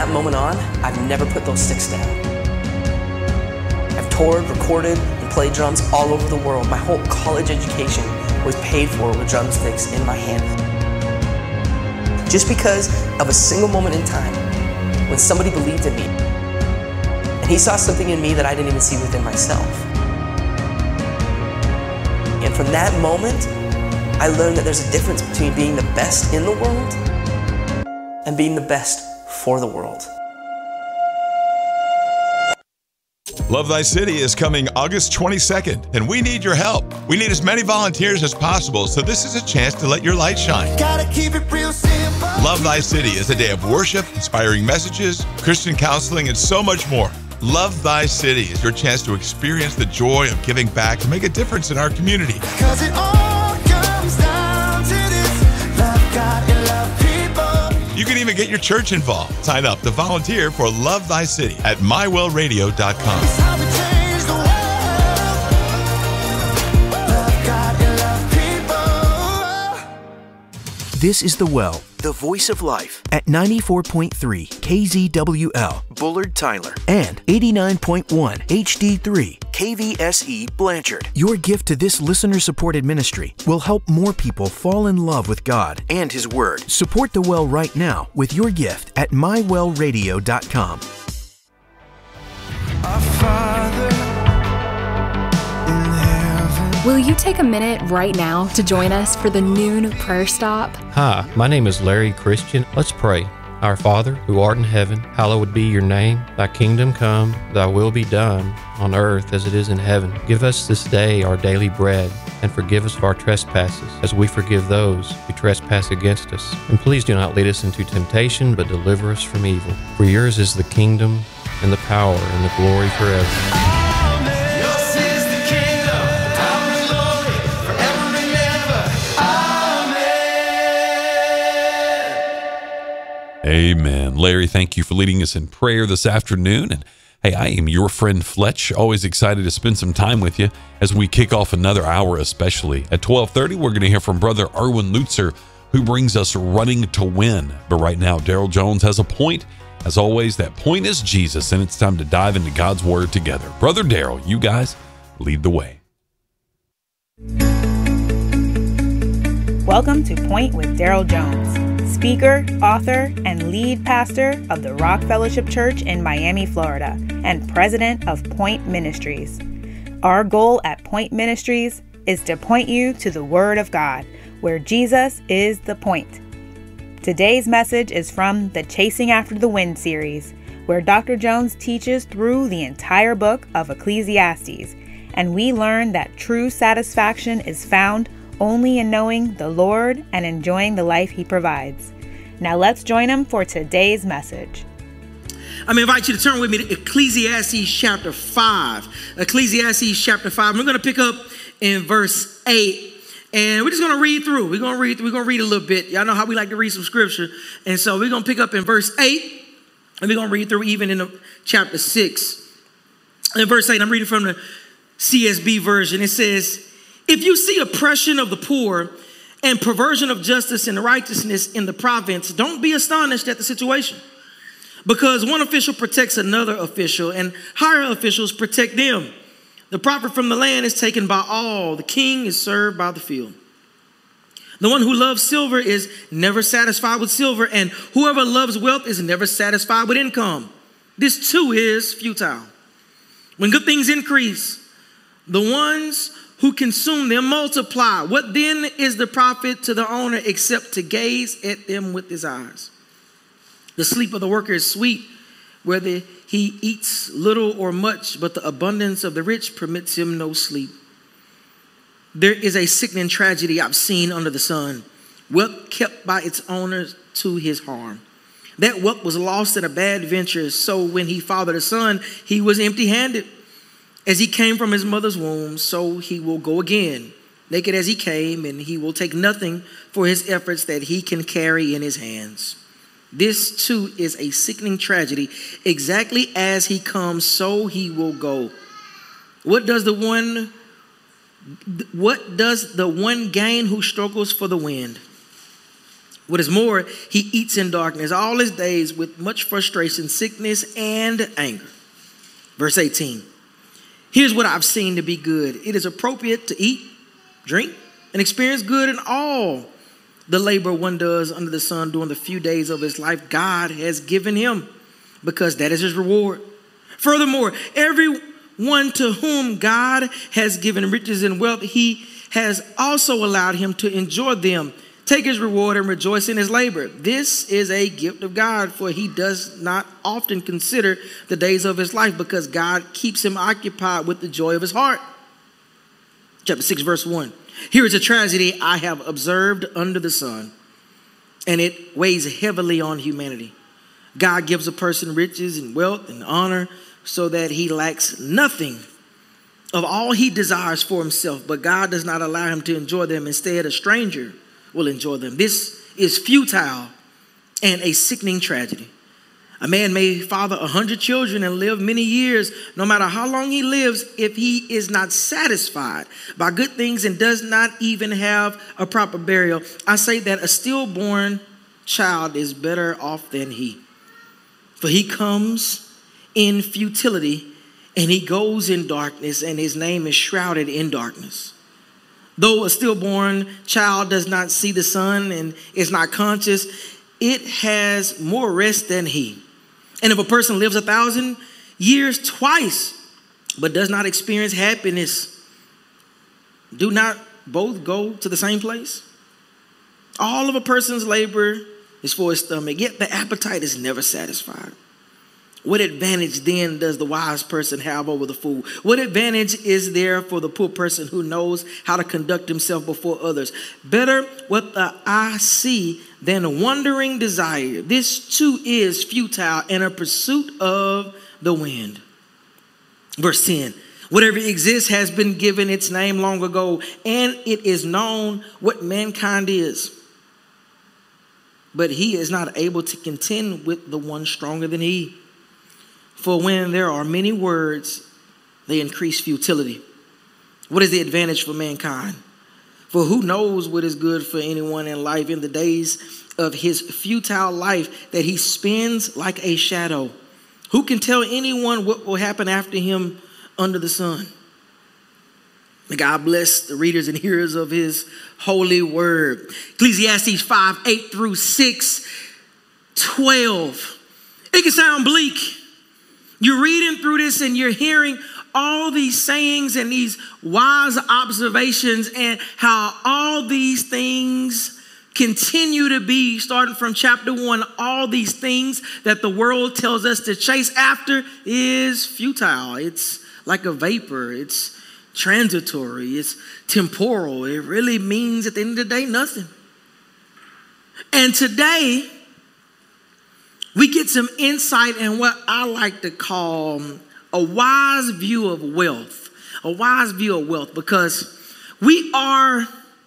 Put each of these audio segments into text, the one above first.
that moment on, I've never put those sticks down. I've toured, recorded, and played drums all over the world. My whole college education was paid for with drumsticks in my hand. Just because of a single moment in time when somebody believed in me. And he saw something in me that I didn't even see within myself. And from that moment, I learned that there's a difference between being the best in the world and being the best for the world. Love Thy City is coming August 22nd, and we need your help. We need as many volunteers as possible, so this is a chance to let your light shine. Gotta keep it real simple. Love Thy City is a day of worship, inspiring messages, Christian counseling, and so much more. Love Thy City is your chance to experience the joy of giving back to make a difference in our community. 'Cause it all comes down to this: love God and love people. You can even get your church involved. Sign up to volunteer for Love Thy City at mywellradio.com. It's how we change the world. Love God and love people. This is The Well, the voice of life, at 94.3 KZWL, Bullard, Tyler, and 89.1 HD3 KVSE, Blanchard. Your gift to this listener-supported ministry will help more people fall in love with God and His Word. Support The Well right now with your gift at mywellradio.com. Our Father in heaven. Will you take a minute right now to join us for the noon prayer stop? Hi, my name is Larry Christian. Let's pray. Our Father, who art in heaven, hallowed be your name. Thy kingdom come, thy will be done, on earth as it is in heaven. Give us this day our daily bread, and forgive us of our trespasses, as we forgive those who trespass against us. And please do not lead us into temptation, but deliver us from evil. For yours is the kingdom, and the power, and the glory forever. Amen. Larry, thank you for leading us in prayer this afternoon. And hey, I am your friend Fletch. Always excited to spend some time with you as we kick off another hour, especially. At 12:30, we're going to hear from Brother Erwin Lutzer, who brings us Running to Win. But right now, Daryl Jones has a point. As always, that point is Jesus, and it's time to dive into God's Word together. Brother Daryl, you guys lead the way. Welcome to Point with Daryl Jones, speaker, author, and lead pastor of the Rock Fellowship Church in Miami, Florida, and president of Point Ministries. Our goal at Point Ministries is to point you to the Word of God, where Jesus is the point. Today's message is from the Chasing After the Wind series, where Dr. Jones teaches through the entire book of Ecclesiastes, and we learn that true satisfaction is found only in knowing the Lord and enjoying the life He provides. Now let's join him for today's message. I'm going to invite you to turn with me to Ecclesiastes chapter 5. Ecclesiastes chapter 5. We're going to pick up in verse 8. And we're just going to read through. We're going to read a little bit. Y'all know how we like to read some scripture. And so we're going to pick up in verse 8. And we're going to read through even in chapter 6. In verse 8, I'm reading from the CSB version. It says, "If you see oppression of the poor and perversion of justice and righteousness in the province, don't be astonished at the situation. Because one official protects another official, and higher officials protect them. The profit from the land is taken by all. The king is served by the field. The one who loves silver is never satisfied with silver, and whoever loves wealth is never satisfied with income. This too is futile. When good things increase, the ones who consume them multiply. What then is the profit to the owner except to gaze at them with his eyes? The sleep of the worker is sweet, whether he eats little or much, but the abundance of the rich permits him no sleep. There is a sickening tragedy I've seen under the sun. Wealth kept by its owner to his harm. That wealth was lost in a bad venture, so when he fathered a son, he was empty-handed. As he came from his mother's womb, so he will go again, naked as he came, and he will take nothing for his efforts that he can carry in his hands. This too is a sickening tragedy. Exactly as he comes, so he will go. What does the one gain who struggles for the wind? What is more, he eats in darkness all his days with much frustration, sickness, and anger. Verse 18. Here's what I've seen to be good. It is appropriate to eat, drink, and experience good in all the labor one does under the sun during the few days of his life God has given him, because that is his reward. Furthermore, everyone to whom God has given riches and wealth, he has also allowed him to enjoy them. Take his reward and rejoice in his labor. This is a gift of God, for he does not often consider the days of his life, because God keeps him occupied with the joy of his heart. Chapter 6, verse 1. Here is a tragedy I have observed under the sun, and it weighs heavily on humanity. God gives a person riches and wealth and honor so that he lacks nothing of all he desires for himself, but God does not allow him to enjoy them. Instead, a stranger will enjoy them. This is futile and a sickening tragedy. A man may father 100 children and live many years, no matter how long he lives, if he is not satisfied by good things and does not even have a proper burial. I say that a stillborn child is better off than he. For he comes in futility and he goes in darkness, and his name is shrouded in darkness. Though a stillborn child does not see the sun and is not conscious, it has more rest than he. And if a person lives 1,000 years twice, but does not experience happiness, do not both go to the same place? All of a person's labor is for his stomach, yet the appetite is never satisfied. What advantage then does the wise person have over the fool? What advantage is there for the poor person who knows how to conduct himself before others? Better what the eye see than a wandering desire. This too is futile and a pursuit of the wind. Verse 10. Whatever exists has been given its name long ago, and it is known what mankind is. But he is not able to contend with the one stronger than he. For when there are many words, they increase futility. What is the advantage for mankind? For who knows what is good for anyone in life in the days of his futile life that he spends like a shadow? Who can tell anyone what will happen after him under the sun? May God bless the readers and hearers of his holy word. Ecclesiastes 5, 8 through 6, 12. It can sound bleak. You're reading through this and you're hearing all these sayings and these wise observations and how all these things continue to be, starting from chapter 1, all these things that the world tells us to chase after is futile. It's like a vapor. It's transitory. It's temporal. It really means at the end of the day, nothing. And today, we get some insight in what I like to call a wise view of wealth. A wise view of wealth, because we are,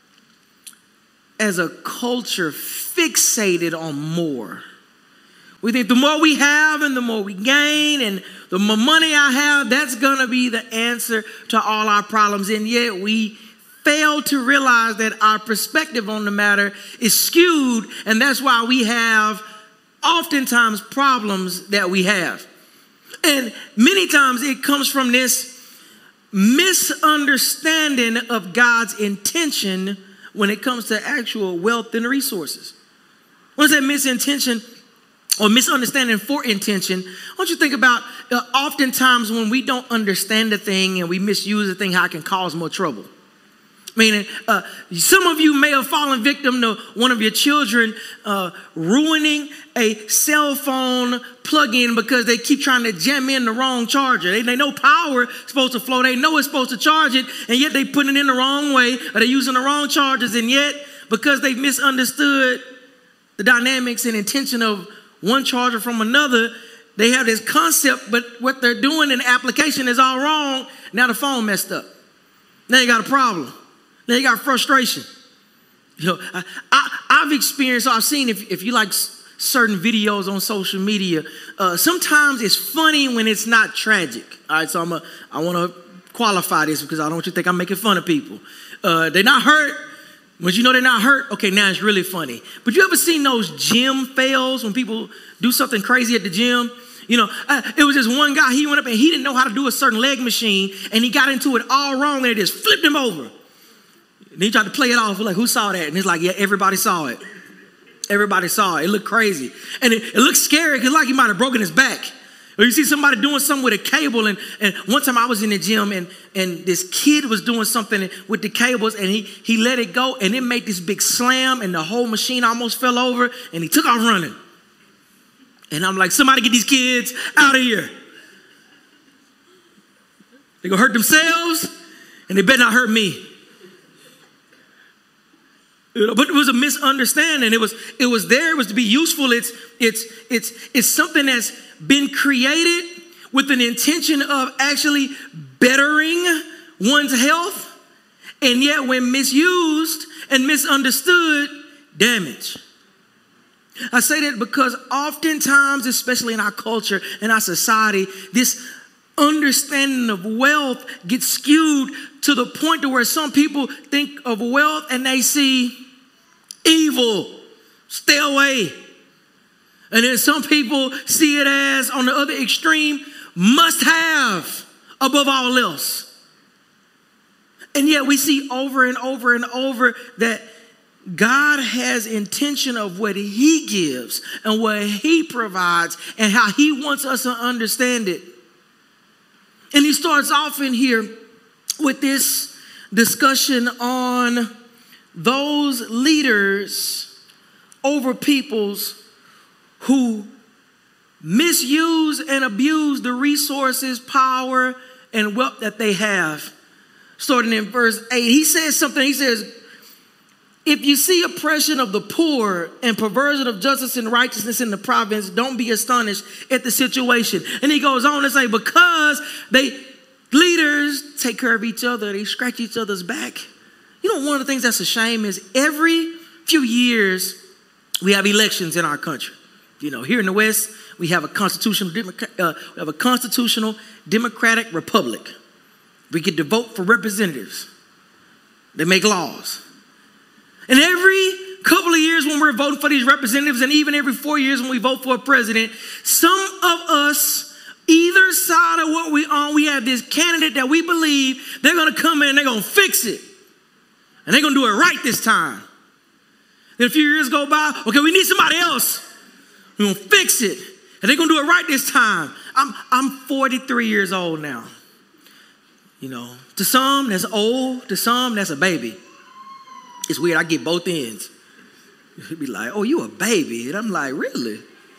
as a culture, fixated on more. We think the more we have and the more we gain and the more money I have, that's going to be the answer to all our problems. And yet we fail to realize that our perspective on the matter is skewed, and that's why we have oftentimes problems that we have. And many times it comes from this misunderstanding of God's intention when it comes to actual wealth and resources. What is that misintention or misunderstanding for intention? I want you to think about oftentimes when we don't understand a thing and we misuse a thing, how it can cause more trouble. Meaning, some of you may have fallen victim to one of your children ruining a cell phone plug-in because they keep trying to jam in the wrong charger. They know power is supposed to flow. They know it's supposed to charge it, and yet they put it in the wrong way, or they're using the wrong chargers, and yet because they've misunderstood the dynamics and intention of one charger from another, they have this concept, but what they're doing in the application is all wrong. Now the phone messed up. Now you got a problem. Now you got frustration. You know, I've experienced, I've seen, if you like certain videos on social media, sometimes it's funny when it's not tragic. All right, so I want to qualify this because I don't want you to think I'm making fun of people. They're not hurt. Once you know they're not hurt, okay, now it's really funny. But you ever seen those gym fails when people do something crazy at the gym? You know, it was this one guy, he went up and he didn't know how to do a certain leg machine, and he got into it all wrong, and it just flipped him over. And he tried to play it off, like, who saw that? And it's like, yeah, everybody saw it. Everybody saw it. It looked crazy. And it looked scary, because like he might have broken his back. Or you see somebody doing something with a cable, and one time I was in the gym, and this kid was doing something with the cables, and he let it go, and it made this big slam, and the whole machine almost fell over, and he took off running. And I'm like, somebody get these kids out of here. They're going to hurt themselves, and they better not hurt me. You know, but it was a misunderstanding. It was there. It was to be useful. It's something that's been created with an intention of actually bettering one's health, and yet when misused and misunderstood, damage. I say that because oftentimes, especially in our culture and our society, this understanding of wealth gets skewed to the point to where some people think of wealth and they see evil. Stay away. And then some people see it as, on the other extreme, must have above all else. And yet we see over and over and over that God has intention of what he gives and what he provides and how he wants us to understand it. And he starts off in here with this discussion on those leaders over peoples who misuse and abuse the resources, power, and wealth that they have. Starting in verse 8, he says something. He says, if you see oppression of the poor and perversion of justice and righteousness in the province, don't be astonished at the situation. And he goes on to say, because leaders take care of each other, they scratch each other's back. You know, one of the things that's a shame is every few years we have elections in our country. You know, here in the West, we have a constitutional democratic republic. We get to vote for representatives. They make laws. And every couple of years when we're voting for these representatives, and even every 4 years when we vote for a president, some of us, either side of what we on, we have this candidate that we believe they're going to come in and they're going to fix it. And they're going to do it right this time. Then a few years go by, okay, we need somebody else. We're going to fix it. And they're going to do it right this time. I'm 43 years old now. You know, to some that's old, to some that's a baby. It's weird, I get both ends. He'd be like, oh, you a baby. And I'm like, really?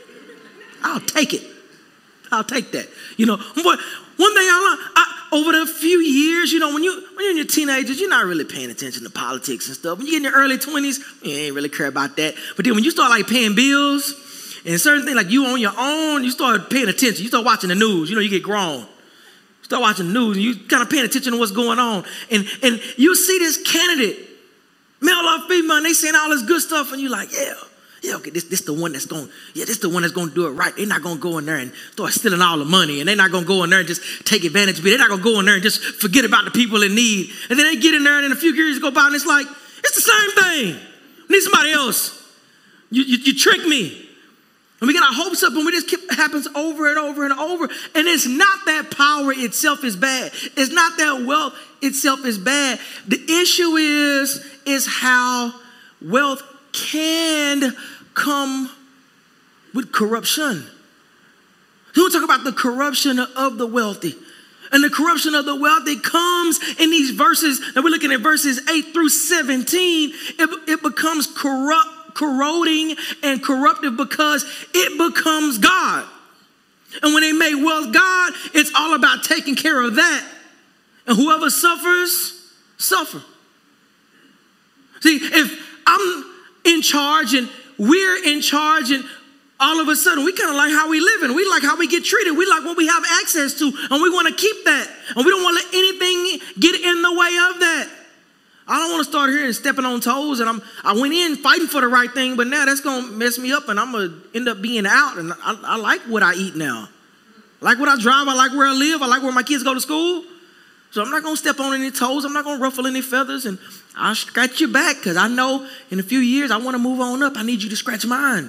I'll take it. I'll take that. You know, but one thing over the few years, you know, when you're in your teenagers, you're not really paying attention to politics and stuff. When you get in your early 20s, you ain't really care about that. But then when you start like paying bills and certain things, like you on your own, you start paying attention. You start watching the news. You know, you get grown. You start watching the news and you kind of paying attention to what's going on. And you see this candidate, male or female, and they saying all this good stuff, and you're like, yeah, okay, this the one that's going, this the one that's going to do it right. They're not going to go in there and start stealing all the money, and they're not going to go in there and just take advantage of it. They're not going to go in there and just forget about the people in need. And then they get in there, and then a few years go by, and it's like, it's the same thing. We need somebody else. You tricked me. And we get our hopes up, and it happens over and over and over. And it's not that power itself is bad. It's not that wealth itself is bad. The issue is how wealth can come with corruption. We talk about the corruption of the wealthy. And the corruption of the wealthy comes in these verses, and we're looking at verses 8 through 17. It becomes corroding and corruptive because it becomes God. And when they make wealth God, it's all about taking care of that. And whoever suffers, suffer. See, if I'm in charge and we're in charge, and all of a sudden we kind of like how we live and we like how we get treated. We like what we have access to, and we want to keep that. And we don't want to let anything get in the way of that. I don't want to start here and stepping on toes, and I went in fighting for the right thing, but now that's going to mess me up, and I'm going to end up being out. And I like what I eat now. I like what I drive. I like where I live. I like where my kids go to school. So I'm not going to step on any toes. I'm not going to ruffle any feathers. And I'll scratch your back because I know in a few years I want to move on up. I need you to scratch mine.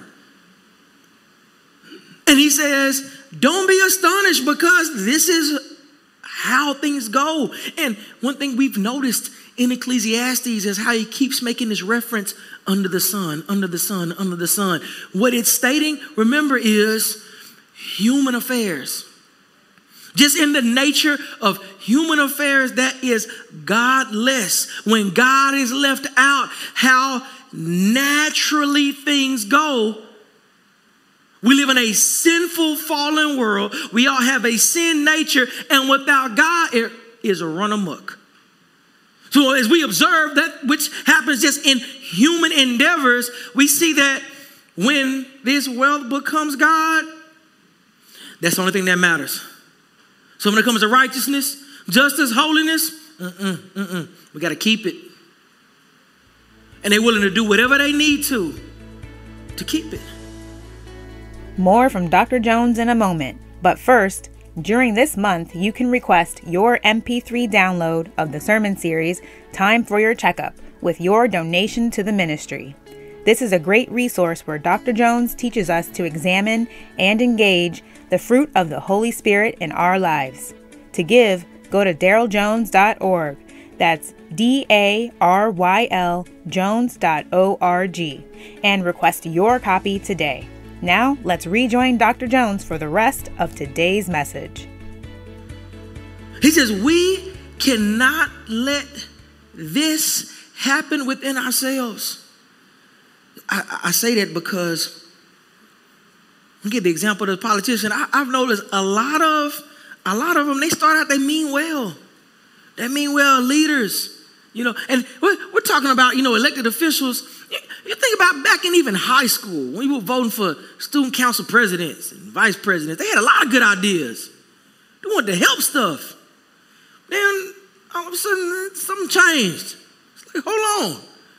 And he says, don't be astonished because this is how things go. And one thing we've noticed in Ecclesiastes is how he keeps making this reference under the sun, under the sun, under the sun. What it's stating, remember, is human affairs. Just in the nature of human affairs, that is godless. When God is left out, how naturally things go. We live in a sinful, fallen world. We all have a sin nature, and without God, it is a run amok. So as we observe that which happens just in human endeavors, we see that when this world becomes God, that's the only thing that matters. So when it comes to righteousness, justice, holiness, we got to keep it. And they're willing to do whatever they need to keep it. More from Dr. Jones in a moment. But first, during this month, you can request your MP3 download of the sermon series, Time for Your Checkup, with your donation to the ministry. This is a great resource where Dr. Jones teaches us to examine and engage the fruit of the Holy Spirit in our lives. To give, go to daryljones.org. That's DARYL Jones.org and request your copy today. Now, let's rejoin Dr. Jones for the rest of today's message. He says, we cannot let this happen within ourselves. I say that because, I'll give the example of the politician. I've noticed a lot of them, they start out, they mean well. They mean well leaders, and we're talking about, elected officials. You think about back in even high school, when you were voting for student council presidents and vice presidents, they had a lot of good ideas. They wanted to help stuff. Then all of a sudden, something changed. It's like, hold on.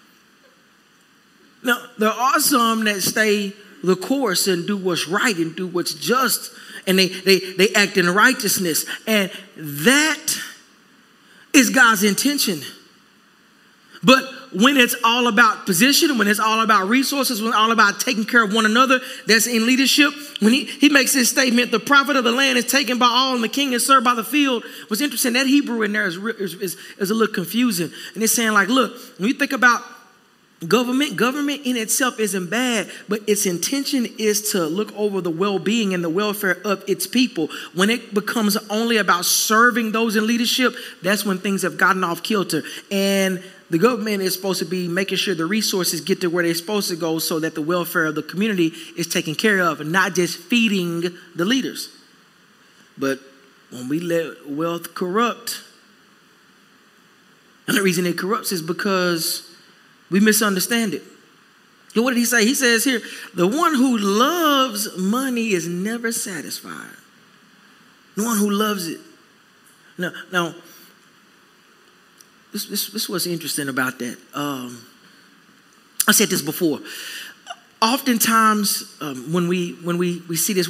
Now, there are some that stay the course and do what's right and do what's just, and they act in righteousness. And that is God's intention. But when it's all about position, when it's all about resources, when it's all about taking care of one another, that's in leadership. When he makes this statement, the profit of the land is taken by all and the king is served by the field. What's interesting, that Hebrew in there is a little confusing. And it's saying like, look, when you think about government in itself isn't bad, but its intention is to look over the well-being and the welfare of its people. When it becomes only about serving those in leadership, that's when things have gotten off kilter. And the government is supposed to be making sure the resources get to where they're supposed to go so that the welfare of the community is taken care of and not just feeding the leaders. But when we let wealth corrupt, and the reason it corrupts is because we misunderstand it. What did he say? He says here, the one who loves money is never satisfied. The one who loves it. Now, this was interesting about that. I said this before. Oftentimes, when we see this